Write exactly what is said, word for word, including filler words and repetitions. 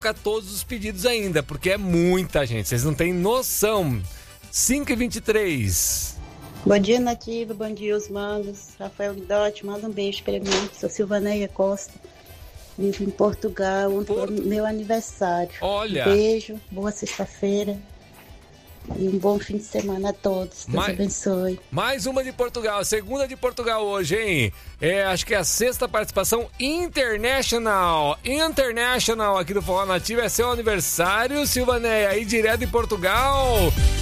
todos os pedidos ainda, porque é muita gente, vocês não têm noção. cinco e vinte e três. Bom dia, Nativa, bom dia, os mandos. Rafael Guidotti, manda um beijo para mim. Sou Silvaneia Costa, vivo em Portugal, ontem foi meu aniversário. Olha! Um beijo, boa sexta-feira e um bom fim de semana a todos. Deus mais, abençoe. Mais uma de Portugal, segunda de Portugal hoje, hein? É, acho que é a sexta participação international. International aqui do Forró Nativa. É seu aniversário, Silvaneia, aí direto de Portugal.